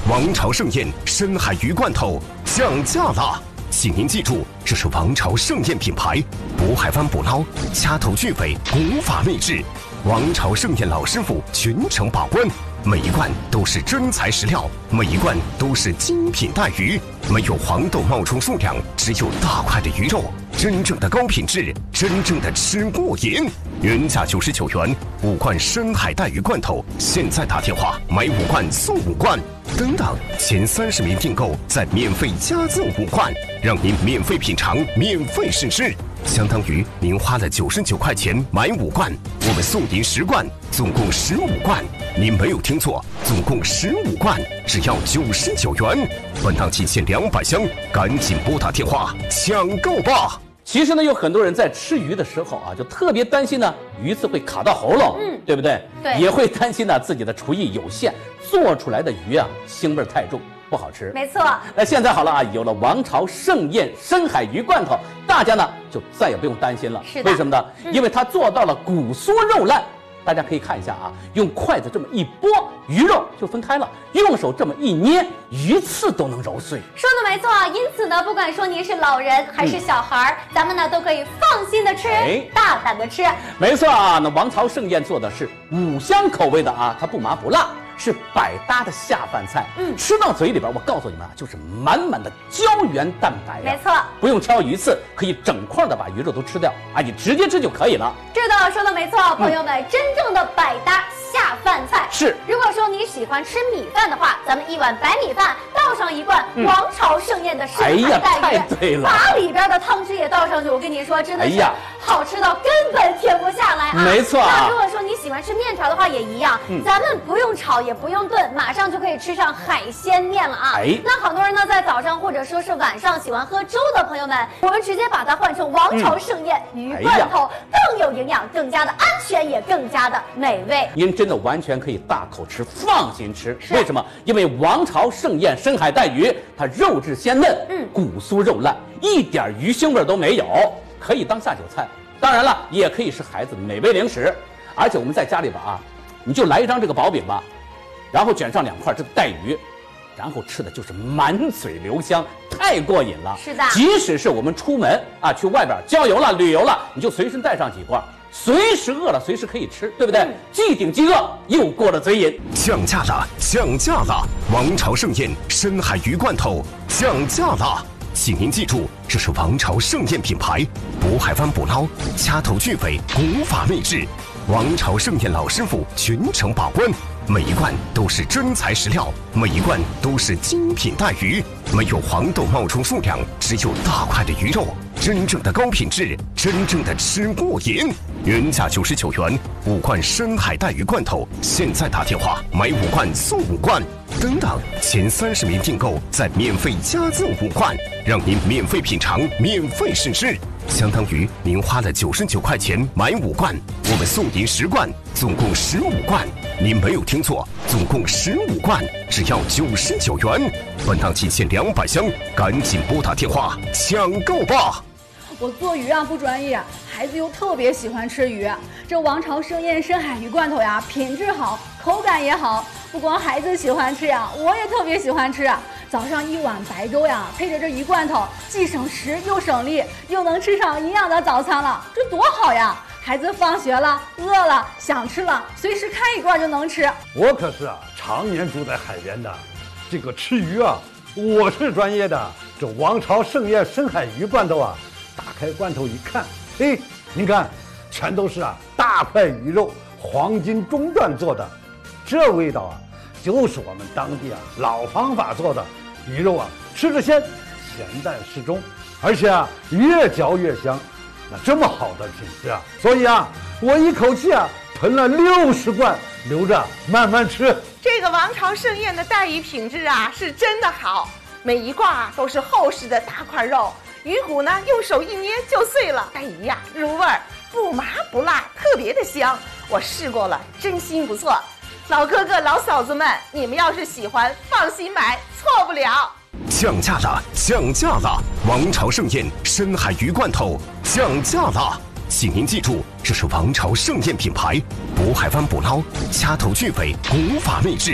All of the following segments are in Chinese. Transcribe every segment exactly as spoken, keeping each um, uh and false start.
王朝盛宴深海鱼罐头降价了，请您记住，这是王朝盛宴品牌，渤海湾捕捞，掐头去尾，古法秘制。王朝盛宴老师傅全程把关，每一罐都是真材实料，每一罐都是精品带鱼，没有黄豆冒充数量，只有大块的鱼肉，真正的高品质，真正的吃过瘾。原价九十九元，五罐深海带鱼罐头，现在打电话买五罐送五罐，等等，前三十名订购再免费加赠五罐，让您免费品尝，免费试吃。相当于您花了九十九块钱买五罐，我们送您十罐，总共十五罐。您没有听错，总共十五罐，只要九十九元。本档仅限两百箱，赶紧拨打电话抢购吧！ 其实呢，有很多人在吃鱼的时候啊，就特别担心呢，鱼刺会卡到喉咙，嗯，对不对？ 对， 也会担心呢自己的厨艺有限，做出来的鱼啊腥味太重，不好吃。 没错。 那现在好了啊，有了王朝盛宴深海鱼罐头，大家呢就再也不用担心了。 是的。 为什么呢？ 嗯、 因为它做到了骨酥肉烂。大家可以看一下啊，用筷子这么一拨，鱼肉就分开了；用手这么一捏，鱼刺都能揉碎。 说的没错，因此呢，不管说您是老人还是小孩、嗯，咱们呢都可以放心的吃，哎、大胆的吃。 没错啊，那王朝盛宴做的是五香口味的啊，它不麻不辣。是百搭的下饭菜，嗯，吃到嘴里边，我告诉你们啊，就是满满的胶原蛋白呀。 没错， 不用挑鱼刺，可以整块的把鱼肉都吃掉啊，你直接吃就可以了。 是的，说的没错，朋友们，嗯、真正的百搭下饭菜是。 如果说你喜欢吃米饭的话，咱们一碗白米饭倒上一罐王朝盛宴的深海带鱼， 哎呀，太对了， 把里边的汤汁也倒上去，我跟你说，真的是好吃到根本停不下来啊。 没错、啊。 那如果说你喜欢吃面条的话，也一样，嗯、咱们不用炒也不用炖，马上就可以吃上海鲜面了啊！ 哎， 那好多人呢，在早上或者说是晚上喜欢喝粥的朋友们，我们直接把它换成王朝盛宴、嗯、鱼罐头、哎，更有营养，更加的安全，也更加的美味。 您真的完全可以大口吃，放心吃。为什么？因为王朝盛宴深海带鱼，它肉质鲜嫩，嗯，骨酥肉烂，一点鱼腥味都没有，可以当下酒菜。当然了，也可以是孩子的美味零食。而且我们在家里边啊，你就来一张这个薄饼吧。然后卷上两块这个带鱼，然后吃的就是满嘴留香，太过瘾了。 是的， 即使是我们出门啊，去外边郊游了、旅游了，你就随身带上几块，随时饿了随时可以吃，对不对？嗯、既顶饥饿，又过了嘴瘾。 降价了，降价了！王朝盛宴深海鱼罐头降价了，请您记住，这是王朝盛宴品牌，渤海湾捕捞，掐头去尾，古法秘制。王朝盛宴老师傅全程把关。每一罐都是真材实料，每一罐都是精品带鱼，没有黄豆冒充数量，只有大块的鱼肉，真正的高品质，真正的吃过瘾。原价九十九元，五罐深海带鱼罐头，现在打电话买五罐送五罐，等等，前三十名订购再免费加赠五罐，让您免费品尝，免费试吃。相当于您花了九十九块钱买五罐，我们送您十罐，总共十五罐。您没有听错，总共十五罐，只要九十九元。本档仅限两百箱，赶紧拨打电话抢购吧！ 我做鱼啊不专业，孩子又特别喜欢吃鱼。这王朝盛宴深海鱼罐头呀，品质好，口感也好。不光孩子喜欢吃呀，我也特别喜欢吃啊。早上一碗白粥呀，配着这鱼罐头，既省时又省力，又能吃上营养的早餐了，这多好呀！孩子放学了，饿了，想吃了，随时开一罐就能吃。 我可是啊，常年住在海边的，这个吃鱼啊，我是专业的。这王朝盛宴深海鱼罐头啊，打开罐头一看，哎，您看，全都是啊大块鱼肉，黄金中段做的，这味道啊，就是我们当地啊老方法做的。鱼肉啊，吃着鲜，咸淡适中，而且啊越嚼越香。那这么好的品质啊，所以啊，我一口气啊囤了六十罐，留着慢慢吃。 这个王朝盛宴的带鱼品质啊是真的好，每一罐啊都是厚实的大块肉，鱼骨呢用手一捏就碎了，带鱼呀入味儿，不麻不辣，特别的香。我试过了，真心不错。老哥哥老嫂子们，你们要是喜欢，放心买，错不了。 降价了，降价了！王朝盛宴深海鱼罐头降价了，请您记住，这是王朝盛宴品牌，渤海湾捕捞，掐头去尾，古法秘制。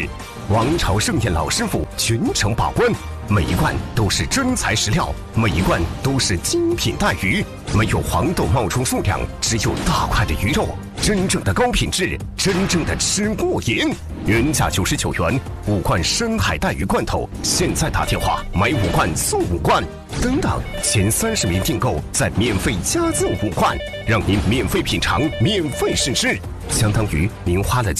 王朝盛宴老师傅全程把关，每一罐都是真材实料，每一罐都是精品带鱼，没有黄豆冒充数量，只有大块的鱼肉，真正的高品质，真正的吃过瘾。原价九十九元，五罐深海带鱼罐头，现在打电话买五罐送五罐，等等，前三十名订购再免费加赠五罐，让您免费品尝，免费试吃，相当于您花了